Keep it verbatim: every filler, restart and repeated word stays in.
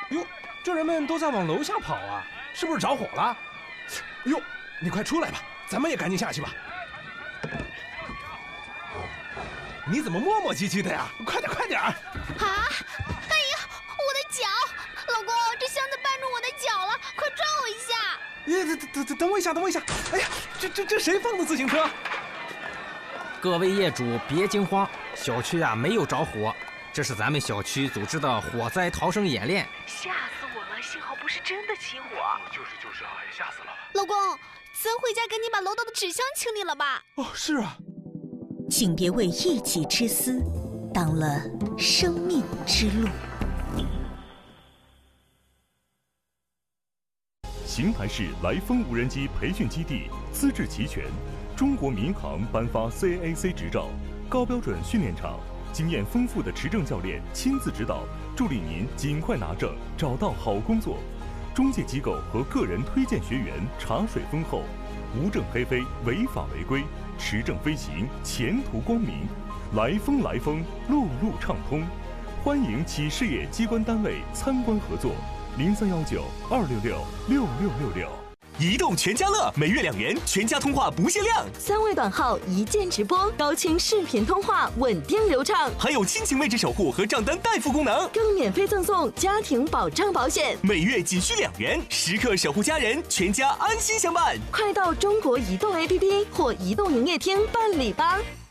哟，这人们都在往楼下跑啊，是不是着火了？哟，你快出来吧，咱们也赶紧下去吧。你怎么磨磨唧唧的呀？快点快点！啊！ 哎呀，我的脚！老公，这箱子绊住我的脚了，快抓我一下！ 哎，等等等等我一下，等我一下！哎呀，这这这谁放的自行车？ 各位业主别惊慌，小区啊没有着火，这是咱们小区组织的火灾逃生演练。 吓死我了，幸好不是真的起火。 就是就是啊，吓死了。 老公，咱回家赶紧把楼道的纸箱清理了吧。 哦，是啊。 请别为一己之私挡了生命之路。 邢台市来风无人机培训基地资质齐全，中国民航颁发 C A A C 执照，高标准训练场，经验丰富的持证教练亲自指导，助力您尽快拿证，找到好工作。中介机构和个人推荐学员茶水丰厚，无证黑飞，违法违规，持证飞行，前途光明。来风来风，路路畅通。欢迎企事业机关单位参观合作。零三幺九二六六六六六六。 移动全家乐，每月两元，全家通话不限量， 三位短号一键直播，高清视频通话，稳定流畅， 还有亲情位置守护和账单代付功能， 更免费赠送家庭保障保险， 每月仅需两元，时刻守护家人，全家安心相伴。 快到中国移动 A P P 或移动营业厅办理吧。